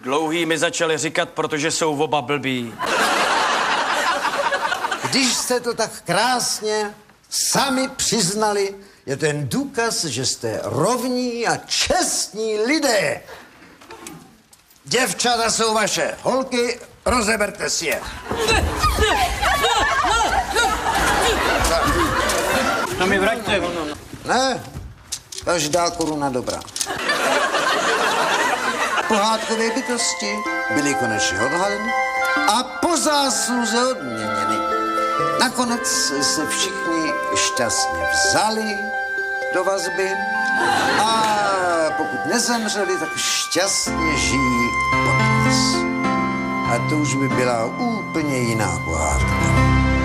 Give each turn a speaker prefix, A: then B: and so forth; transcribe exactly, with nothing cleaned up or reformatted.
A: Dlouhý mi začali říkat, protože jsou oba blbí.
B: Když jste to tak krásně sami přiznali, je to jen důkaz, že jste rovní a čestní lidé. Děvčata jsou vaše, holky, rozeberte si je.
A: To mi vraťte.
B: Ne, každá koruna dobrá. Pohádkové bytosti byly konečně odhaleny a po zásluze odměněny. Nakonec se všichni šťastně vzali do vazby a pokud nezemřeli, tak šťastně žijí podnes. A to už by byla úplně jiná pohádka.